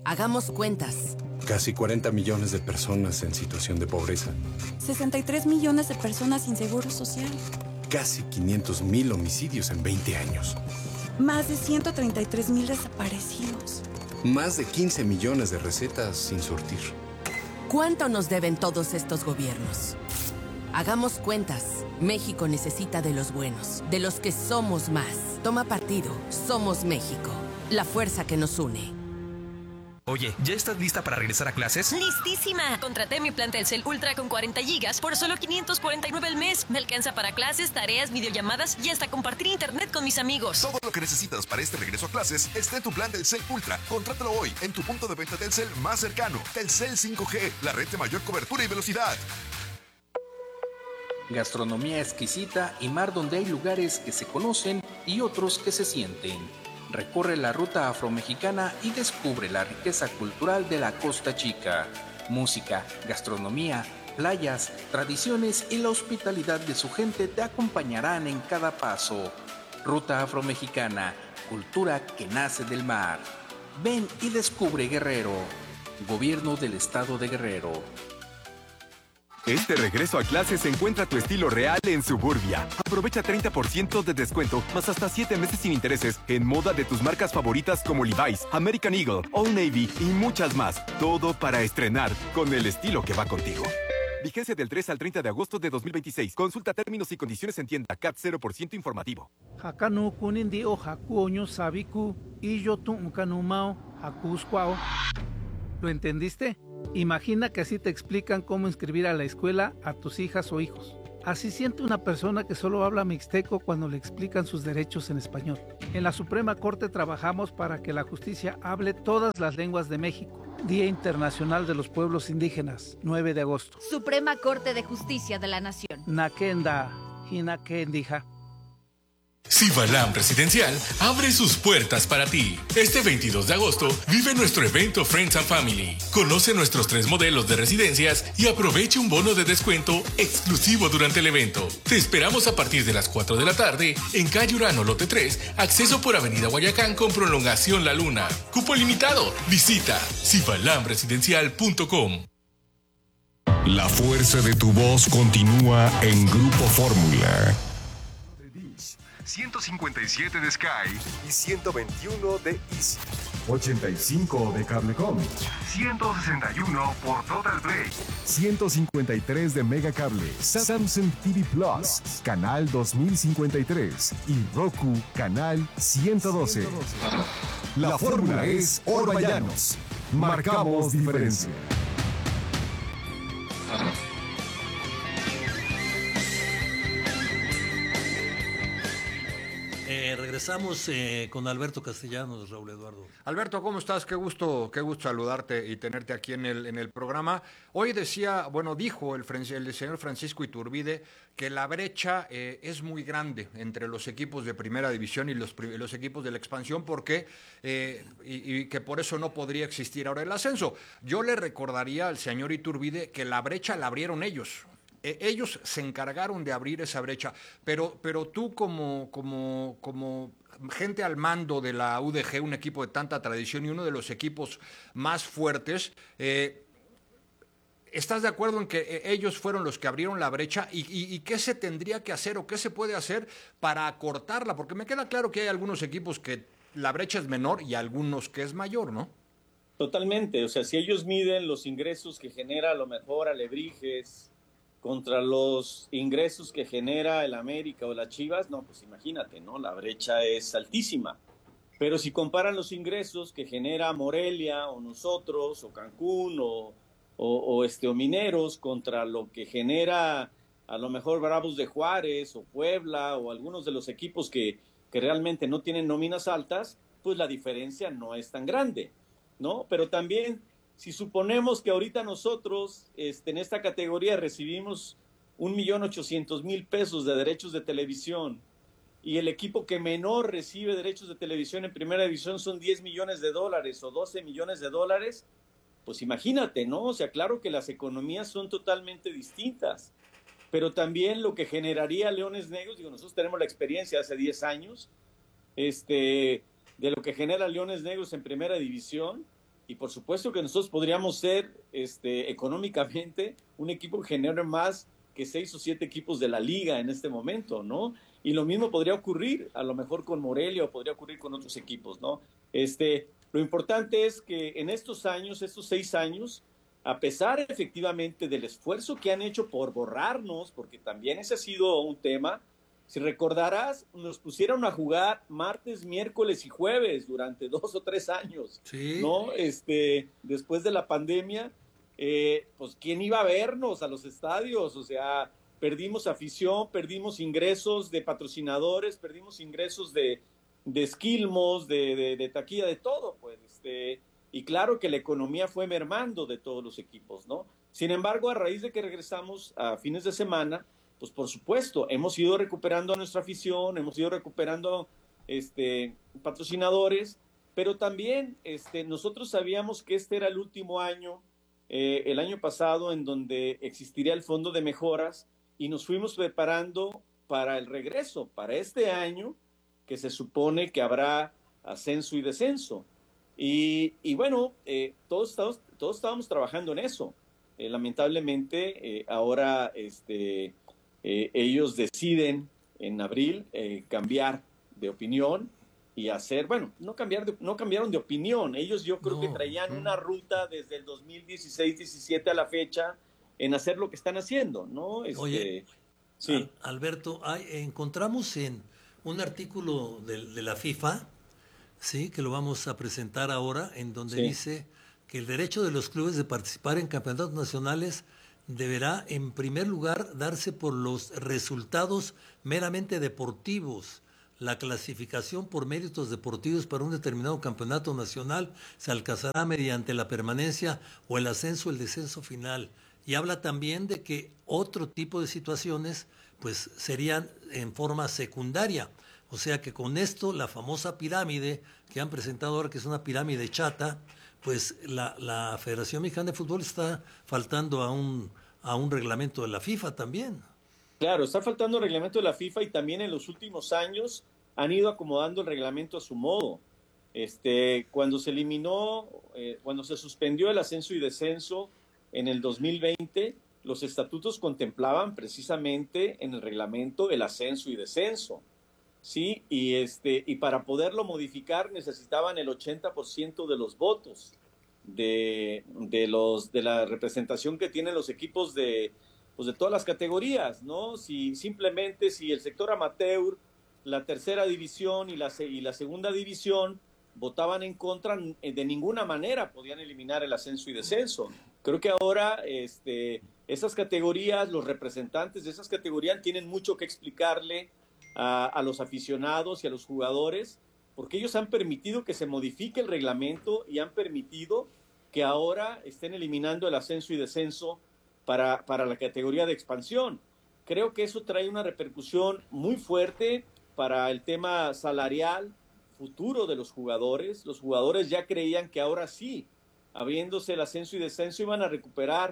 Hagamos cuentas. Casi 40 millones de personas en situación de pobreza. 63 millones de personas sin seguro social. Casi 500,000 homicidios en 20 años. Más de 133,000 desaparecidos. Más de 15 millones de recetas sin surtir. ¿Cuánto nos deben todos estos gobiernos? Hagamos cuentas. México necesita de los buenos, de los que somos más. Toma partido. Somos México. La fuerza que nos une. Oye, ¿ya estás lista para regresar a clases? ¡Listísima! Contraté mi plan Telcel Ultra con 40 gigas por solo $549 al mes. Me alcanza para clases, tareas, videollamadas y hasta compartir internet con mis amigos. Todo lo que necesitas para este regreso a clases está en tu plan Telcel Ultra. Contrátalo hoy en tu punto de venta Telcel más cercano. Telcel 5G, la red de mayor cobertura y velocidad. Gastronomía exquisita y mar donde hay lugares que se conocen y otros que se sienten. Recorre la ruta afromexicana y descubre la riqueza cultural de la Costa Chica. Música, gastronomía, playas, tradiciones y la hospitalidad de su gente te acompañarán en cada paso. Ruta afromexicana, cultura que nace del mar. Ven y descubre Guerrero. Gobierno del Estado de Guerrero. Este regreso a clases encuentra tu estilo real en Suburbia. Aprovecha 30% de descuento, más hasta 7 meses sin intereses, en moda de tus marcas favoritas como Levi's, American Eagle, Old Navy y muchas más. Todo para estrenar con el estilo que va contigo. Vigencia del 3 al 30 de agosto de 2026. Consulta términos y condiciones en tienda. CAT 0% informativo. Hakanu kunindi o hakuoño sabiku y yo tu unkanumao hakuskwao. ¿Lo entendiste? Imagina que así te explican cómo inscribir a la escuela a tus hijas o hijos. Así siente una persona que solo habla mixteco cuando le explican sus derechos en español. En la Suprema Corte trabajamos para que la justicia hable todas las lenguas de México. Día Internacional de los Pueblos Indígenas, 9 de agosto. Suprema Corte de Justicia de la Nación. Nakenda, Hinakendija. Cibalam Residencial abre sus puertas para ti. Este 22 de agosto vive nuestro evento Friends and Family. Conoce nuestros 3 modelos de residencias y aproveche un bono de descuento exclusivo durante el evento. Te esperamos a partir de las 4 de la tarde en calle Urano, lote 3, acceso por avenida Guayacán con prolongación La Luna. Cupo limitado. Visita cibalamresidencial.com. La fuerza de tu voz continúa en Grupo Fórmula. 157 de Sky y 121 de Easy. 85 de Cablecom. 161 por Total Play. 153 de Megacable. Samsung TV Plus, canal 2053. Y Roku, canal 112. La fórmula es Orballanos. Marcamos diferencia. Regresamos con Alberto Castellanos, Raúl Eduardo. Alberto, ¿cómo estás? Qué gusto saludarte y tenerte aquí en el programa. Hoy dijo el señor Francisco Iturbide que la brecha es muy grande entre los equipos de primera división y los equipos de la expansión porque y que por eso no podría existir ahora el ascenso. Yo le recordaría al señor Iturbide que la brecha la abrieron ellos. Ellos se encargaron de abrir esa brecha, pero tú como gente al mando de la UDG, un equipo de tanta tradición y uno de los equipos más fuertes, ¿estás de acuerdo en que ellos fueron los que abrieron la brecha? ¿Y qué se tendría que hacer o qué se puede hacer para acortarla? Porque me queda claro que hay algunos equipos que la brecha es menor y algunos que es mayor, ¿no? Totalmente, o sea, si ellos miden los ingresos que genera a lo mejor Alebrijes contra los ingresos que genera el América o las Chivas, no, pues imagínate, ¿no? La brecha es altísima. Pero si comparan los ingresos que genera Morelia o nosotros o Cancún o Mineros contra lo que genera a lo mejor Bravos de Juárez o Puebla o algunos de los equipos que realmente no tienen nóminas altas, pues la diferencia no es tan grande, ¿no? Pero también si suponemos que ahorita nosotros en esta categoría recibimos 1,800,000 pesos de derechos de televisión y el equipo que menor recibe derechos de televisión en primera división son $10 millones o $12 millones, pues imagínate, ¿no? O sea, claro que las economías son totalmente distintas, pero también lo que generaría Leones Negros, nosotros tenemos la experiencia hace 10 años de lo que genera Leones Negros en primera división. y por supuesto que nosotros podríamos ser económicamente un equipo que genere más que 6 o 7 equipos de la liga en este momento, ¿no? Y lo mismo podría ocurrir a lo mejor con Morelia o podría ocurrir con otros equipos, ¿no? Lo importante es que en estos 6 años, a pesar efectivamente del esfuerzo que han hecho por borrarnos, porque también ese ha sido un tema, si recordarás, nos pusieron a jugar martes, miércoles y jueves durante 2 o 3 años, sí, ¿no? Después de la pandemia, pues ¿quién iba a vernos a los estadios? O sea, perdimos afición, perdimos ingresos de patrocinadores, perdimos ingresos de esquilmos, de taquilla, de todo, pues, y claro que la economía fue mermando de todos los equipos, ¿no? Sin embargo, a raíz de que regresamos a fines de semana, pues por supuesto, hemos ido recuperando a nuestra afición, hemos ido recuperando patrocinadores, pero también nosotros sabíamos que este era el último año, el año pasado, en donde existiría el fondo de mejoras, y nos fuimos preparando para el regreso, para este año, que se supone que habrá ascenso y descenso. Y bueno, todos estábamos trabajando en eso. Lamentablemente, ahora ellos deciden en abril cambiar de opinión y hacer, bueno, no cambiaron de opinión. Ellos yo creo que traían una ruta desde el 2016-17 a la fecha en hacer lo que están haciendo, ¿no? Oye, sí. Alberto, encontramos en un artículo de la FIFA, sí, que lo vamos a presentar ahora, en donde dice que el derecho de los clubes de participar en campeonatos nacionales deberá, en primer lugar, darse por los resultados meramente deportivos. La clasificación por méritos deportivos para un determinado campeonato nacional se alcanzará mediante la permanencia o el ascenso o el descenso final. Y habla también de que otro tipo de situaciones pues serían en forma secundaria. O sea que con esto, la famosa pirámide que han presentado ahora, que es una pirámide chata, pues la Federación Mexicana de Fútbol está faltando a un reglamento de la FIFA también. Claro, está faltando el reglamento de la FIFA, y también en los últimos años han ido acomodando el reglamento a su modo. Cuando se eliminó, cuando se suspendió el ascenso y descenso en el 2020, los estatutos contemplaban precisamente en el reglamento el ascenso y descenso. Sí, y para poderlo modificar necesitaban el 80% de los votos de la representación que tienen los equipos de todas las categorías, ¿no? Si el sector amateur, la tercera división y la segunda división votaban en contra, de ninguna manera podían eliminar el ascenso y descenso. Creo que ahora esas categorías, los representantes de esas categorías tienen mucho que explicarle a los aficionados y a los jugadores, porque ellos han permitido que se modifique el reglamento y han permitido que ahora estén eliminando el ascenso y descenso para la categoría de expansión. Creo que eso trae una repercusión muy fuerte para el tema salarial futuro de los jugadores. Los jugadores ya creían que ahora sí, abriéndose el ascenso y descenso, iban a recuperar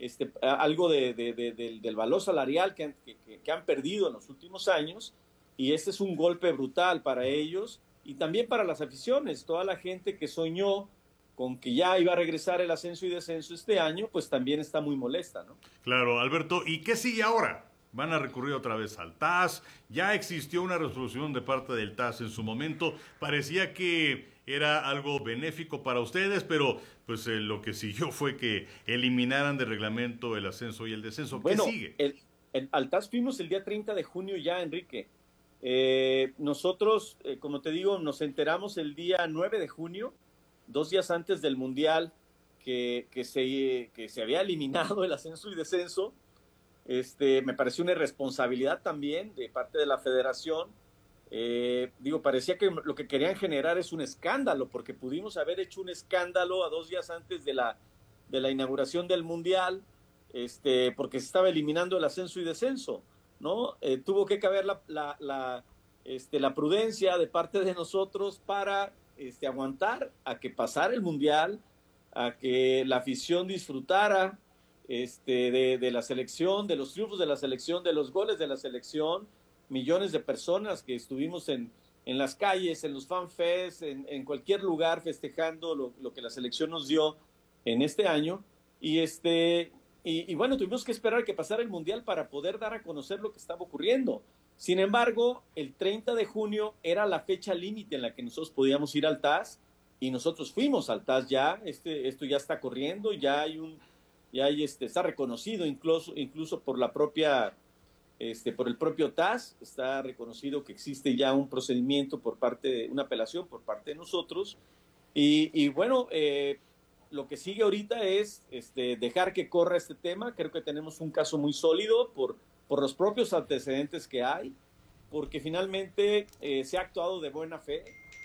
algo del valor salarial que han perdido en los últimos años, y este es un golpe brutal para ellos y también para las aficiones. Toda la gente que soñó con que ya iba a regresar el ascenso y descenso este año, pues también está muy molesta, ¿no? Claro, Alberto, ¿y qué sigue ahora? ¿Van a recurrir otra vez al TAS? Ya existió una resolución de parte del TAS en su momento, parecía que era algo benéfico para ustedes, pero pues lo que siguió fue que eliminaran del reglamento el ascenso y el descenso. ¿Qué sigue? Al TAS fuimos el día 30 de junio ya, Enrique. Nosotros, como te digo, nos enteramos el día 9 de junio, 2 días antes del Mundial, que se había eliminado el ascenso y descenso. Me pareció una irresponsabilidad también de parte de la federación. Parecía que lo que querían generar es un escándalo, porque pudimos haber hecho un escándalo a 2 días antes de la inauguración del Mundial, porque se estaba eliminando el ascenso y descenso, ¿no? Tuvo que caber la prudencia de parte de nosotros para aguantar a que pasara el Mundial, a que la afición disfrutara de la selección, de los triunfos de la selección, de los goles de la selección. Millones de personas que estuvimos en en las calles, en los fanfests, en cualquier lugar festejando lo que la selección nos dio en este año. Y bueno, tuvimos que esperar que pasara el Mundial para poder dar a conocer lo que estaba ocurriendo. Sin embargo, el 30 de junio era la fecha límite en la que nosotros podíamos ir al TAS, y nosotros fuimos al TAS ya. Esto ya está corriendo, está reconocido incluso por la propia, por el propio TAS, está reconocido que existe ya un procedimiento una apelación por parte de nosotros, y bueno, lo que sigue ahorita es dejar que corra este tema. Creo que tenemos un caso muy sólido por los propios antecedentes que hay, porque finalmente se ha actuado de buena fe,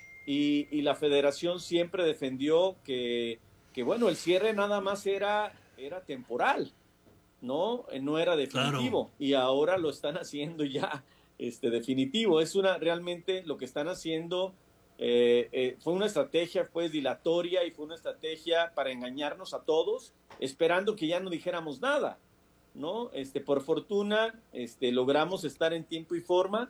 y la federación siempre defendió que bueno, el cierre nada más era temporal, no era definitivo. Claro. Y ahora lo están haciendo ya definitivo. Realmente lo que están haciendo fue una estrategia dilatoria, y fue una estrategia para engañarnos a todos, esperando que ya no dijéramos nada, ¿no? Por fortuna logramos estar en tiempo y forma,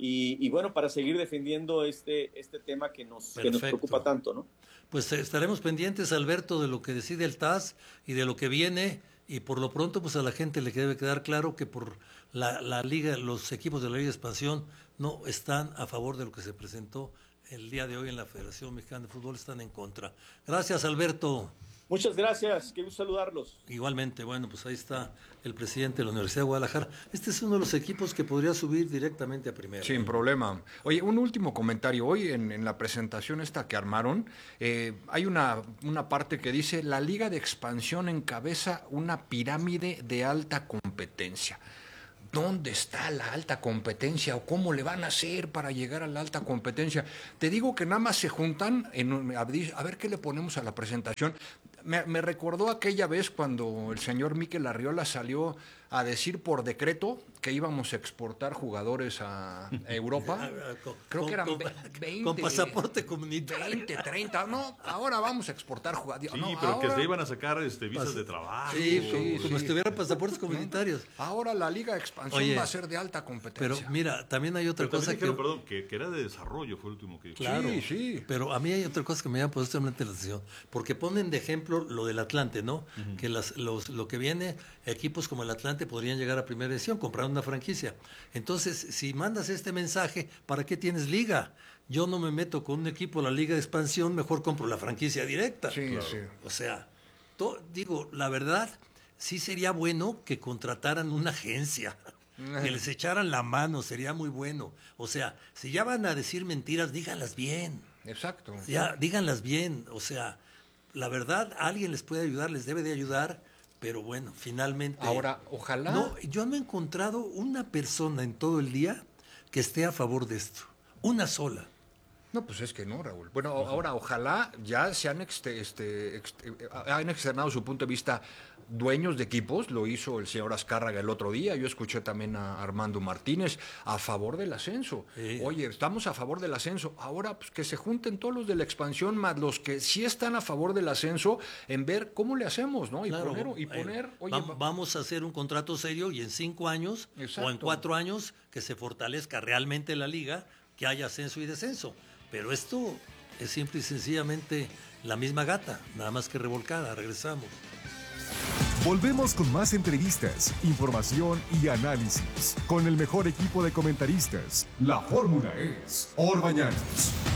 y bueno, para seguir defendiendo este tema que nos preocupa tanto, ¿no? Pues estaremos pendientes, Alberto, de lo que decide el TAS y de lo que viene, y por lo pronto pues a la gente le debe quedar claro que por la liga, los equipos de la Liga de Expansión no están a favor de lo que se presentó el día de hoy en la Federación Mexicana de Fútbol, están en contra. Gracias, Alberto. Muchas gracias, qué gusto saludarlos. Igualmente, bueno, pues ahí está el presidente de la Universidad de Guadalajara. Este es uno de los equipos que podría subir directamente a primera. Sin problema. Oye, un último comentario. Hoy en la presentación esta que armaron, hay una parte que dice: la Liga de Expansión encabeza una pirámide de alta competencia. ¿Dónde está la alta competencia o cómo le van a hacer para llegar a la alta competencia? Te digo que nada más se juntan a ver qué le ponemos a la presentación. Me recordó aquella vez cuando el señor Mikel Arriola salió a decir por decreto que íbamos a exportar jugadores a Europa. Creo que eran 20. Con pasaporte comunitario. 20, 30. No, ahora vamos a exportar jugadores. Sí, no, pero ahora, que se iban a sacar visas de trabajo. Sí, como estuvieran pasaportes comunitarios. Ahora la Liga de Expansión va a ser de alta competencia. Pero mira, también hay otra cosa que era de desarrollo, fue el último que dijo. Claro, sí. Pero a mí hay otra cosa que me llama poderosamente la atención, porque ponen de ejemplo lo del Atlante, ¿no? Uh-huh. Que lo que viene, equipos como el Atlante podrían llegar a primera división, comprar una franquicia. Entonces, si mandas este mensaje, ¿para qué tienes liga? Yo no me meto con un equipo de la Liga de Expansión, mejor compro la franquicia directa. Sí, claro. Sí. O sea, digo, la verdad, sí sería bueno que contrataran una agencia, que les echaran la mano, sería muy bueno. O sea, si ya van a decir mentiras, díganlas bien. Exacto. Ya, díganlas bien. O sea, la verdad, alguien les puede ayudar, les debe de ayudar. Pero bueno, finalmente... Ahora, ojalá... No, yo no he encontrado una persona en todo el día que esté a favor de esto. Una sola. No, pues es que no, Raúl. Bueno, ahora, ojalá ya se han externado su punto de vista dueños de equipos. Lo hizo el señor Azcárraga el otro día. Yo escuché también a Armando Martínez a favor del ascenso. Sí. Oye, estamos a favor del ascenso. Ahora, pues que se junten todos los de la expansión más los que sí están a favor del ascenso en ver cómo le hacemos, ¿no? Y claro, poner... Oye, vamos a hacer un contrato serio y en 5 años o en 4 años que se fortalezca realmente la liga, que haya ascenso y descenso. Pero esto es simple y sencillamente la misma gata, nada más que revolcada. Regresamos. Volvemos con más entrevistas, información y análisis. Con el mejor equipo de comentaristas. La fórmula es Orbañanos.